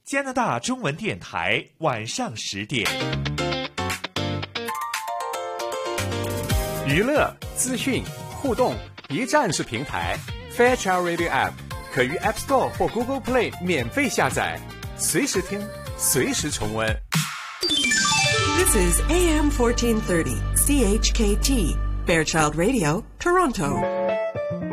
加拿大中文电台晚上10点。 娱乐、资讯、互动，一站式平台。Fairchild Radio App 可于 App Store 或 Google Play 免费下载，随时听，随时重温。 This is AM 1430 CHKT Fairchild Radio, Toronto.